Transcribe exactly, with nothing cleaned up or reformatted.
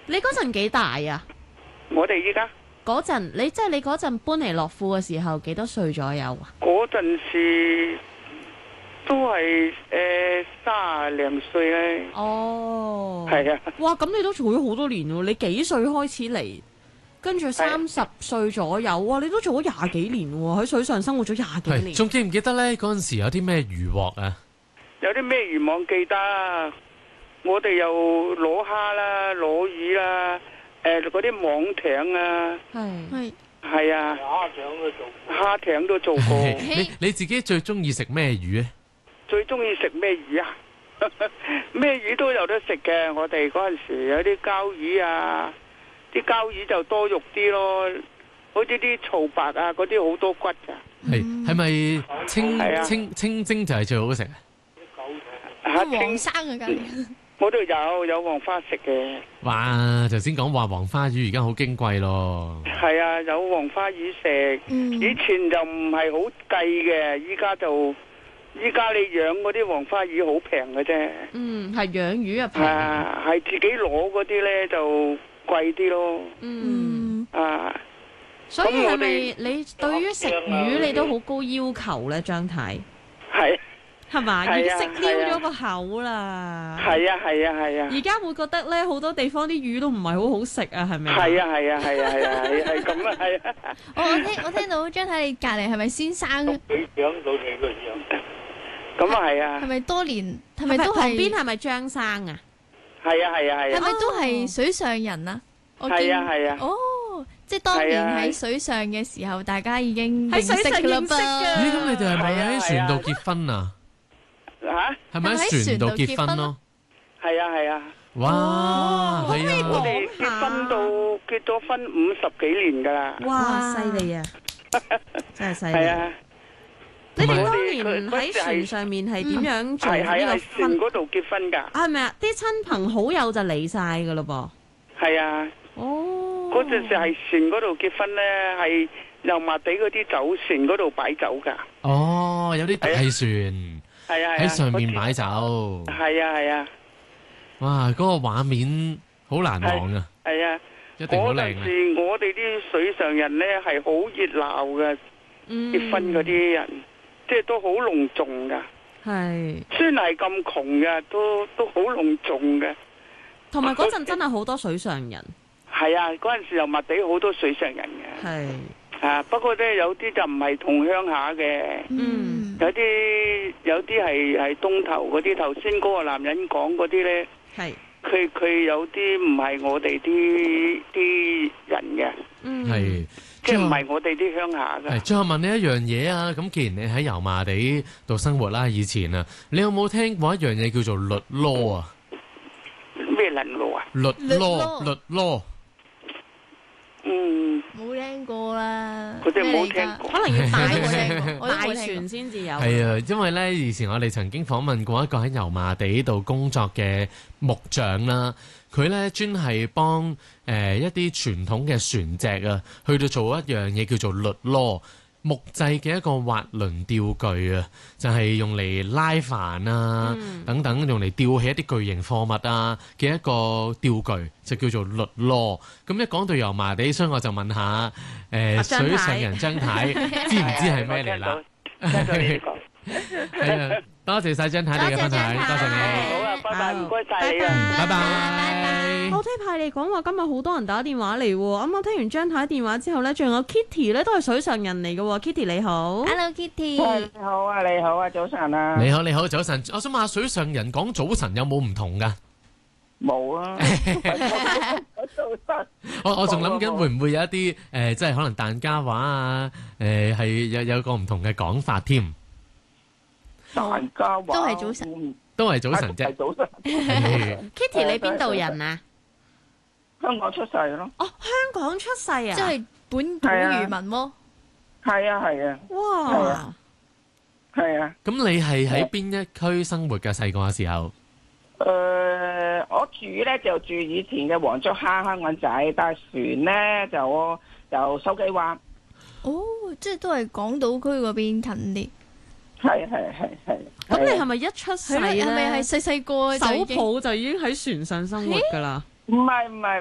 你嗰陣幾大啊？ 我哋依家嗰陣你即係你嗰陣搬嚟樂富嘅時候幾多歲左右啊？ 嗰陣時都係誒卅零歲咧。 哦， 係啊。 哇，咁你都做咗好多年喎！你幾歲開始嚟？跟住三十歲左右，哇！你都做咗廿幾年喎，喺水上生活咗廿幾年。 仲記唔記得呢？嗰陣時有啲咩漁獲啊？ 有啲咩漁網記得？我哋又攞蝦啦，攞魚啦，誒嗰啲網艇啊， 係係係啊，蝦艇都做，蝦艇都做過。 你你自己最中意食咩魚咧？ 最中意食咩魚啊？咩魚都有得食嘅。我哋嗰陣時有啲膠魚啊。啲膠魚就多肉啲咯，好似啲草白啊嗰啲好多骨噶。 係係咪清、 嗯、 清清蒸就係最好食啊？ 嚇， 黃生啊，梗係我度有有黃花食嘅。 哇！頭先講話黃花魚而家好矜貴咯。 係啊，有黃花魚食。 嗯、 以前就唔係好計嘅，依家就依家你養嗰啲黃花魚好平嘅啫。 嗯，係養魚啊平。 啊，係自己攞嗰啲咧就貴啲咯。 嗯啊， 所以係咪你對於食魚你都好高要求咧？張太係係嘛？已經識啊撩咗個口啦。 係啊係啊係啊！ 而家會覺得咧，好多地方啲魚都唔係好好食啊，係咪？ 係啊係啊係啊係啊係係咁啊係啊！ 我我聽我聽到張太你隔離係咪先生？ 幾養到你個樣？咁啊係啊！ 係咪多年？係係咪咪都係？ 旁邊係咪張生啊？ 係啊係啊係啊！ 係咪都係水上人啊？我見係啊係啊！ 哦，即係當年喺水上嘅時候，大家已經認喺水上識啦認識㗎。 噃。 咦？咁你哋係咪喺船度結婚啊？ 嚇？ 係咪喺船度結婚咯？ 係啊係啊！ 哇！係啊！ 我哋結婚到結咗婚五十幾年㗎啦。 哇！犀利啊！真係犀利。 係啊！ 你哋當年喺船上面係點樣做呢係係喺個婚？ 船嗰度結婚㗎。 係咪啊？啲親朋好友就嚟晒㗎咯噃。 係啊！ 哦， 嗰陣時係船嗰度結婚咧，係油麻地嗰啲酒船嗰度擺酒㗎。 哦，有啲大船係啊， 喺上面擺酒。 係啊係啊！ 哇！嗰個畫面好難忘啊！ 係啊， 一定好靚嗰陣啊！ 時我哋啲水上人咧係好熱鬧嘅，結婚嗰啲人，即係都好隆重㗎。 係。 雖然係咁窮嘅，都都好隆重嘅。 同埋嗰陣真係好多水上人。 係啊，嗰陣時油麻地好多水上人嘅。 係。 啊，不過咧有啲就唔係同鄉下嘅。 嗯。 有啲有啲係係東頭嗰啲，頭先嗰個男人講嗰啲咧。 係。 佢佢有啲唔係我哋啲啲人嘅。 嗯。 係。 即係唔係我哋啲鄉下嘅。 係，最後問你一樣嘢啊！咁既然你喺油麻地度生活啦，以前啊，你有冇聽過一樣嘢叫做律囉啊？ 咩輪路啊？ 律囉，律囉。 嗯， 冇聽過啦。 佢哋冇聽過， 可能要大聲，我都大冇聽過船先至有。 係啊，因為咧以前我哋曾經訪問過一個喺油麻地度工作嘅木匠啦，佢咧專係幫誒一啲傳統嘅船隻啊，去到做一樣嘢叫做律囉。木製嘅一個滑輪吊具啊，就係、是、用嚟拉帆啊、嗯、等等，用嚟吊起一啲巨型貨物啊嘅一個吊具，就叫做律囉。咁一講到油麻地，所以我就問下誒、呃、水上人張太，知唔知係咩嚟啦？係啊，多謝晒張太你嘅分享，多謝你。 好啊，拜拜，唔該晒你啊， 拜拜。 我聽派你講話今日好多人打電話嚟喎，啱啱聽完張太電話之後呢，仲有 Kitty 咧都係水上人嚟嘅喎 ，Kitty 你好 ，Hello Kitty， 你好啊，你好啊，早晨啊， 你好你好早晨，我想問下水上人講早晨有冇唔同㗎？ 冇啊，早晨。 我我仲諗緊會唔會有一啲誒，即係可能疍家話啊，誒係有有個唔同嘅講法添。 疍家話都係早晨， 都係早晨啫。 係早晨。 Kitty 你邊度人啊？ 香港出世咯。 哦，香港出世啊！ 即係本土漁民喎。 係啊係啊。 哇！ 係啊。 咁你係喺邊一區生活嘅？細個嘅時候？ 誒，我住咧就住以前嘅黃竹坑香港仔，但係船咧就我就筲箕灣。 哦，即係都係港島區嗰邊近啲。 係係係係。 咁你係咪一出世咧？ 係咪係細細個手抱就已經喺船上生活㗎啦？ 唔係唔係。